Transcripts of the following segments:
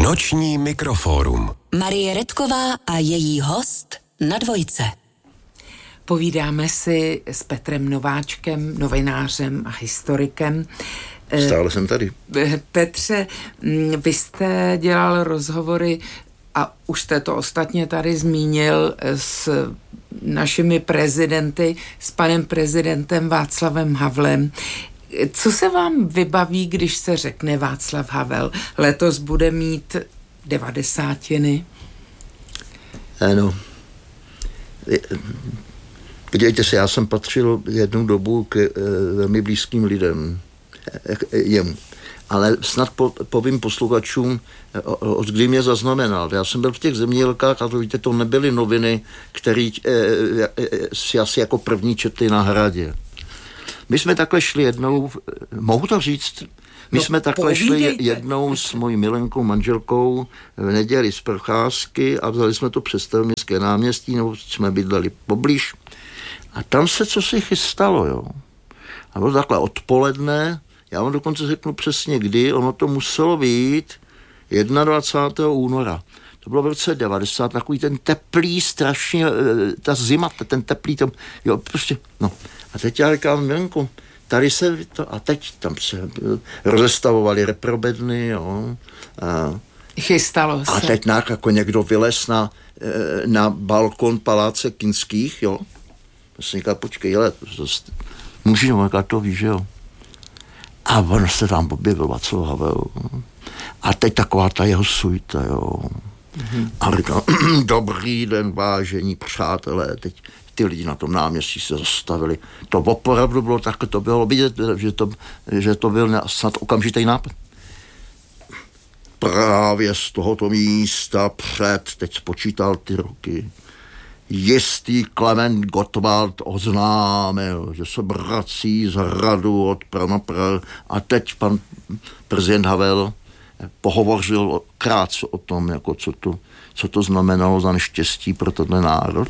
Noční mikrofórum. Marie Redková a její host na Dvojce. Povídáme si s Petrem Nováčkem, novinářem a historikem. Stále jsem tady. Petře, vy jste dělal rozhovory a už jste to ostatně tady zmínil s našimi prezidenty, s panem prezidentem Václavem Havlem. Co se vám vybaví, když se řekne Václav Havel? Letos bude mít 90. Ano. Podívejte se, já jsem patřil jednu dobu k velmi blízkým lidem jemu. Ale snad povím posluchačům, od kdy mě zaznamenal. Já jsem byl v těch zemědělkách a to víte, to nebyly noviny, které si asi jako první četli na Hradě. My jsme takhle šli jednou, mohu to říct? My jsme takhle šli jednou s mojí milenkou manželkou v neděli z procházky a vzali jsme to přes Staroměstské náměstí, nebo jsme bydleli poblíž. A tam se cosi chystalo, jo. A bylo takhle odpoledne, já vám dokonce řeknu přesně kdy, ono to muselo být 21. února. To bylo v roce 90, takový ten teplý, strašně, ta zima, ten teplý, tam, jo, prostě, no. A teď já říkám, milenku, tady se to, a teď tam se rozestavovaly reprobedny, jo. Chystalo se. A teď jako někdo vylez na balkon paláce Kinských, jo. Já jsem říkal, počkej, ale můžeš, jaká to víš, jo. A on se tam objevil Václav Havel. A teď taková ta jeho suita, jo. A říkal, dobrý den, vážení přátelé, teď ty lidi na tom náměstí se zastavili. To opravdu bylo tak, to bylo vidět, že to byl snad okamžitý nápad. Právě z tohoto místa teď spočítal ty roky, jistý Klement Gottwald oznámil, že se vrací z hradu od Pranapra a teď pan prezident Havel pohovořil krátce o tom, jako co to znamenalo za neštěstí pro tenhle národ.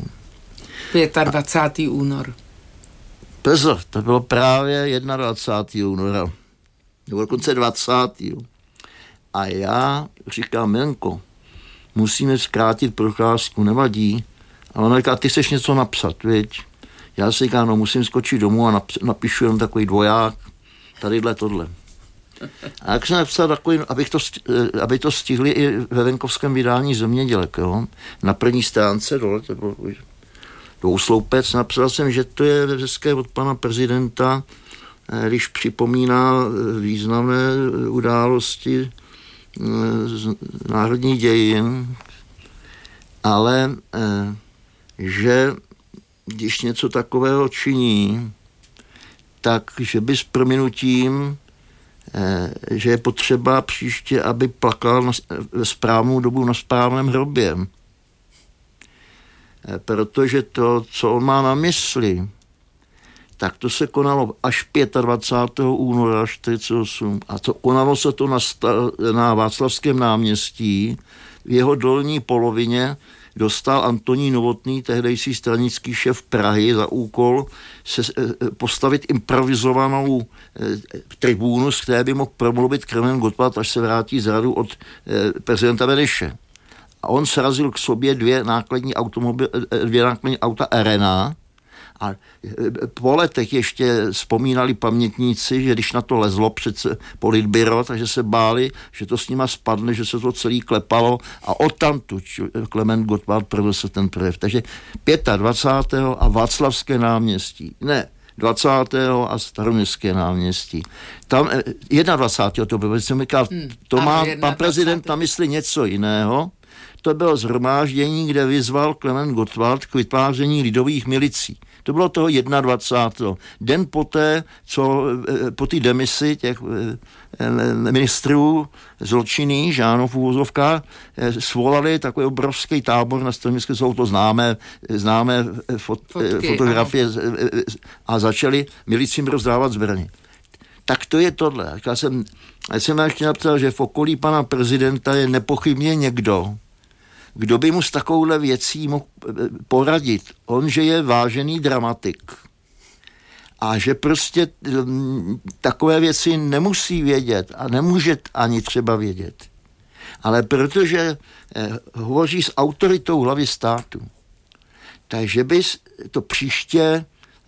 25. únor. Pozor, to bylo právě 21. února. Nebo dokonce 20. A já říkám, Janko, musíme zkrátit procházku, nevadí. A ona říká, ty chceš něco napsat, viď? Já si říkám, no musím skočit domů a napíšu jenom takový dvoják, tadyhle tohle. A jak jsem napsal takový, aby to stihli i ve venkovském vydání Zemědělek, jo? Na první stránce dole, to bylo dvousloupec, napsal jsem, že to je hezké od pana prezidenta, když připomíná významné události z národních dějin, ale že když něco takového činí, tak že by s prominutím, že je potřeba příště, aby plakal ve správnou dobu na správném hrobě. Protože to, co on má na mysli, tak to se konalo až 25. února 1948 a konalo se to na Václavském náměstí. V jeho dolní polovině dostal Antonín Novotný, tehdejší stranický šéf Prahy, za úkol postavit improvizovanou tribúnu, z které by mohl promluvit Klement Gottwald, až se vrátí z hradu od prezidenta Beneše. A on srazil k sobě dvě nákladní auta Arena a po letech ještě vzpomínali pamětníci, že když na to lezlo před politbyro, takže se báli, že to s nima spadne, že se to celý klepalo a odtamtud Klement Gottwald provedl ten projev. Takže 25. a Václavské náměstí. Ne, 20. a Staroměstské náměstí. Tam 21. to bylo, jsem říkal, to má pan prezident na mysli něco jiného. To bylo shromáždění, kde vyzval Klement Gottwald k vytváření lidových milicí. To bylo toho 21. Den poté, co po té demisi těch ministrů zločinných, Žánov v úvozovkách, svolali takový obrovský tábor na Staroměstské, jsou to známé fotografie a začali milicím rozdávat zbraně. Tak to je tohle. Já jsem ještě napsal, že v okolí pana prezidenta je nepochybně někdo, kdo by mu s takovouhle věcí mohl poradit. On, že je vážený dramatik a že prostě takové věci nemusí vědět a nemůže ani třeba vědět. Ale protože hovoří s autoritou hlavy státu, takže by to příště,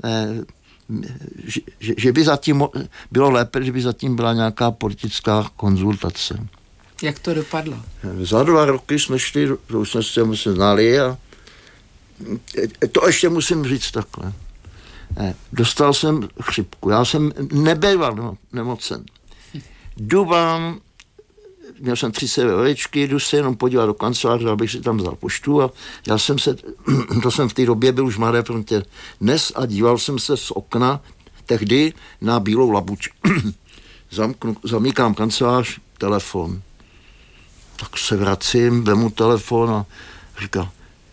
že by zatím bylo lépe, že by zatím byla nějaká politická konzultace. Jak to dopadlo? Za 2 roky jsme šli, už jsme se znali a to ještě musím říct takhle. Dostal jsem chřipku, já jsem nebyl nemocen. Jdu vám, měl jsem 3 severečky, jdu se jenom podívat do kanceláře, abych si tam vzal poštu a já jsem se, to jsem v té době byl už Mladé frontě dnes a díval jsem se z okna tehdy na Bílou labuť. Zamykám kancelář, telefon. Tak se vracím, vemu telefon a říkám,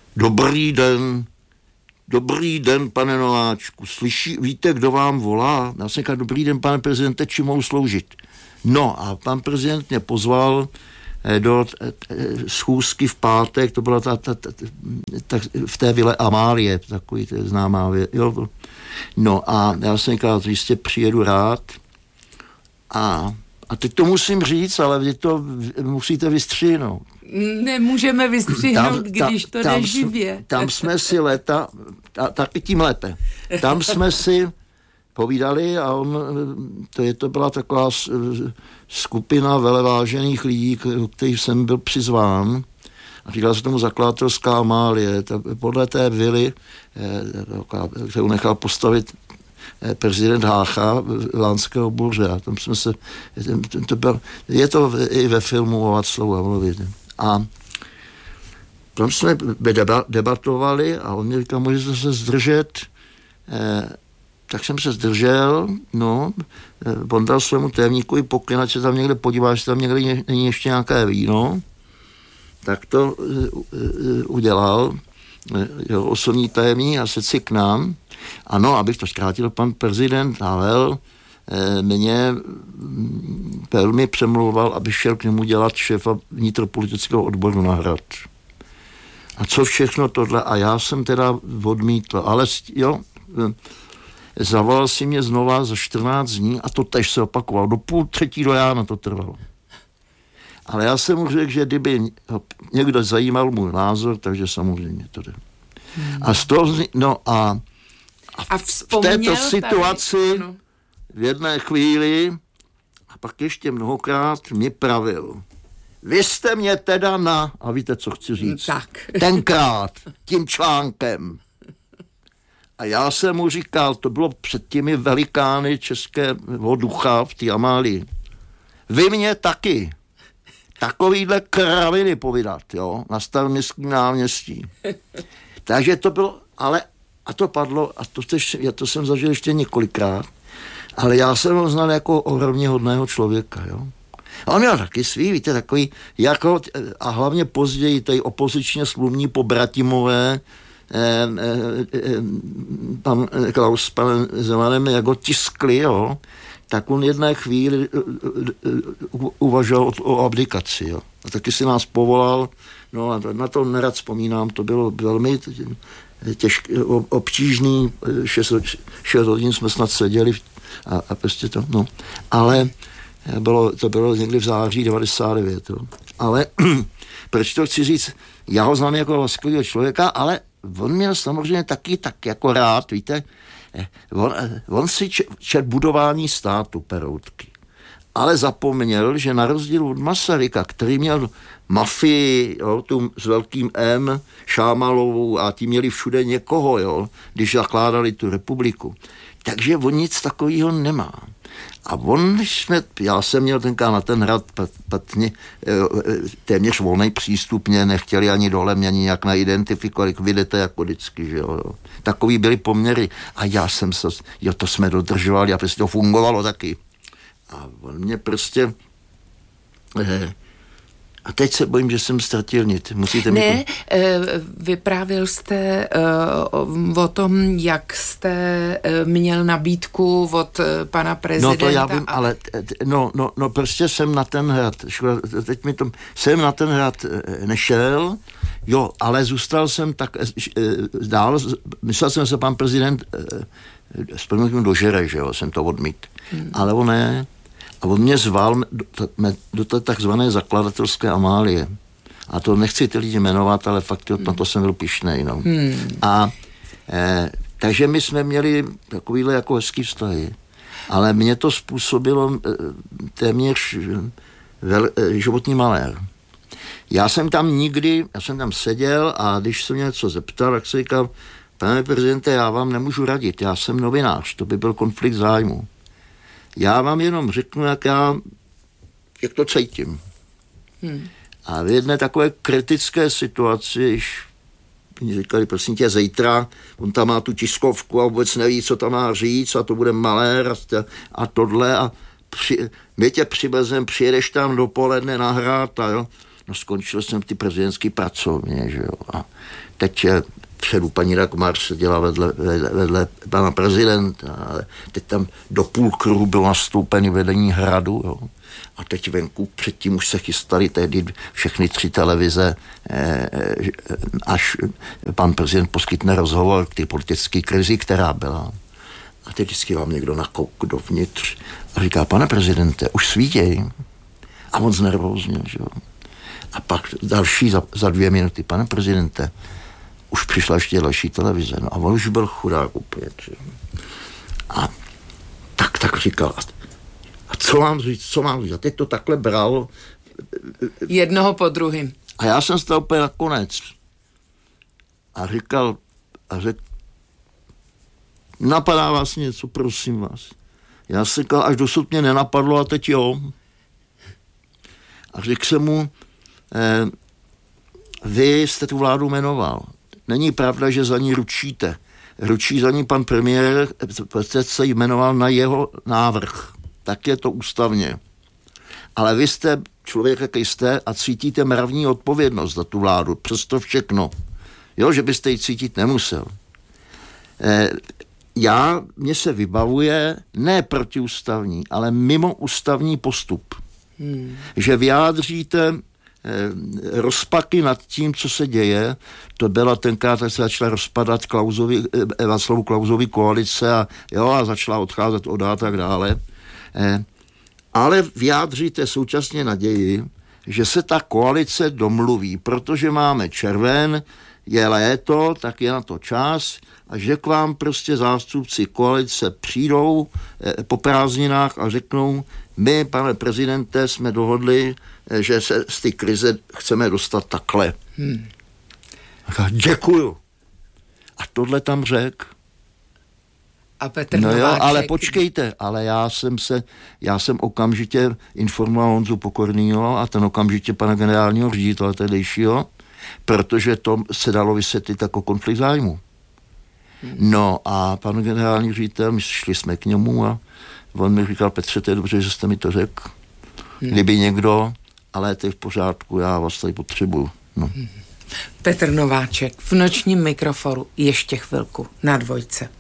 Dobrý den, pane Nováčku, víte, kdo vám volá? Já jsem říkal, dobrý den, pane prezidente, čím mohu sloužit? No a pan prezident mě pozval do schůzky v pátek, to byla v té vile Amálie, takový to je známá věc. No a já jsem říkal, jistě přijedu rád a teď to musím říct, ale vy to musíte vystřihnout. Nemůžeme vystřihnout, když to jde živě. Tam jsme si taky tím lépe. Tam jsme si povídali a to byla taková skupina velevážených lidí, který jsem byl přizván. A říkal se tomu zakladatelská Amálie. Podle té vily, kterou nechal postavit prezident Hácha Lánského Buře. Tam jsme se, je to i ve filmu o Václavu Havlovi. A tam jsme debatovali a on mi říkal, můžete se zdržet. Tak jsem se zdržel, on dal svému témníkovi pokyn, ať se tam někde podívá, jestli tam někde není ještě nějaké víno. Tak to udělal jeho osobní tajemník a sedl k nám. Ano, abych to zkrátil, pan prezident Havel mě velmi přemlouval, aby šel k němu dělat šéfa vnitropolitického odboru na Hrad. A co všechno tohle? A já jsem teda odmítl, ale zavolal si mě znova za 14 dní a to tež se opakoval. Do 2:30 do rána to trvalo. Ale já jsem mu řekl, že kdyby někdo zajímal můj názor, takže samozřejmě to jde. A z toho, v této situaci tady, v jedné chvíli a pak ještě mnohokrát mi pravil. Vy jste mě teda a víte, co chci říct? Tak. Tenkrát, tím článkem. A já jsem mu říkal, to bylo před těmi velikány českého ducha v té Amálii. Vy mě taky. Takovýhle kraviny povídat, na Staroměstském náměstí. Takže to bylo, a to padlo, a to jsem zažil ještě několikrát, ale já jsem ho znal jako ohromně hodného člověka, A on měl taky svý, víte, takový, a hlavně později tady opozičně slumní pobratimové, pan Klaus s panem Zemanem, jak ho tiskli, tak on jedné chvíli uvažoval o abdikaci, A taky si nás povolal, na to nerad vzpomínám, to bylo velmi těžké, obtížný, 6 hodin jsme snad seděli a prostě to, ale to bylo někdy v září 99, Ale proč to chci říct, já ho znám jako laskavého člověka, ale on měl samozřejmě taky tak jako rád, víte, on si čet budování státu Peroutky, ale zapomněl, že na rozdíl od Masaryka, který měl mafii, tu s velkým M, Šámalovou a ti měli všude někoho, když zakládali tu republiku. Takže on nic takového nemá. A já jsem měl tenkrát na ten hrad téměř volný přístup, mě nechtěli ani dole, mě ani nějak neidentifikovali, jak vidíte, jako vždycky, že jo. Takový byly poměry. A já jsem to jsme dodržovali a prostě to fungovalo taky. A on mě prostě... A teď se bojím, že jsem ztratil nit. Musíte mi vyprávěl jste o tom, jak jste měl nabídku od pana prezidenta. No to já vím, ale prostě jsem na ten hrad, jsem na ten hrad nešel, ale zůstal jsem tak dál, myslel jsem se pan prezident s do žere, že jo, jsem to odmít. Ale on ne. A on mě zval do té takzvané zakladatelské Amálie. A to nechci ty lidi jmenovat, ale fakt na to jsem byl pyšnej. No. A takže my jsme měli takovýhle jako hezký vztahy. Ale mě to způsobilo téměř životní malér. Já jsem tam seděl a když jsem mě něco zeptal, tak jsem říkal, pane prezidente, já vám nemůžu radit, já jsem novinář, to by byl konflikt zájmu. Já vám jenom řeknu, jak to cítím. A v jedné takové kritické situaci, když mi říkali, prosím tě, zítra, on tam má tu tiskovku a vůbec neví, co tam má říct a to bude malér a tohle a my tě přivezem, přijedeš tam dopoledne nahrát a jo. No skončil jsem ty prezidentský pracovně, že jo. A teď předu paní Dagmar seděla vedle pana prezidenta, ale teď tam do půl kruhu bylo nastoupený vedení hradu, jo. A teď venku předtím už se chystali tehdy všechny 3 televize, až pan prezident poskytne rozhovor k té politické krizi, která byla. A teď vždycky vám někdo nakouk dovnitř a říká, pane prezidente, už svítěj. A on znervózněl, že jo. A pak další za 2 minuty, pane prezidente, už přišla ještě další televize. No a on už byl chudák úplně. Že? A tak říkal, a co mám říct? A teď to takhle bral. Jednoho po druhým. A já jsem stál úplně nakonec. A řekl, napadá vás něco, prosím vás. Já jsem říkal, až dosud mě nenapadlo a teď jo. A řekl jsem mu, vy jste tu vládu jmenoval. Není pravda, že za ní ručíte. Ručí za ní pan premiér, protože se jmenoval na jeho návrh. Tak je to ústavně. Ale vy jste člověk, jaký jste, a cítíte mravní odpovědnost za tu vládu. Přesto všechno. Jo, že byste ji cítit nemusel. Mně se vybavuje ne protiústavní, ale mimo ústavní postup. Že vyjádříte rozpaky nad tím, co se děje. To byla tenkrát, se začala rozpadat Václavu Klausovi koalice a začala odcházet od a tak dále. Ale vyjádříte současně naději, že se ta koalice domluví, protože máme červen, je léto, tak je na to čas a že k vám prostě zástupci koalice přijdou po prázdninách a řeknou, my, pane prezidente, jsme dohodli, že se z té krize chceme dostat takhle. Děkuju. A tohle tam řekl. A Petr Nováček. Jo, ale počkejte, ale já jsem okamžitě informoval Honzu Pokornýho a ten okamžitě pana generálního ředitele tehdejšího, protože to se dalo vysvětlit jako konflikt zájmu. No a pan generální ředitel, my šli jsme k němu a on mi říkal, Petře, to je dobře, že jste mi to řekl. Kdyby někdo, ale to je v pořádku, já vás tady potřebuju. No. Petr Nováček v nočním mikrofonu ještě chvilku na Dvojce.